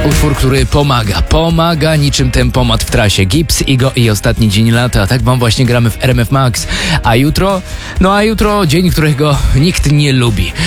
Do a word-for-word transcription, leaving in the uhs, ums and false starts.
Utwór, który pomaga, pomaga niczym tempomat w trasie. Gibbs, Igo i Ostatni Dzień Lata. Tak wam właśnie gramy w R M F Max. A jutro? No a jutro dzień, którego nikt nie lubi.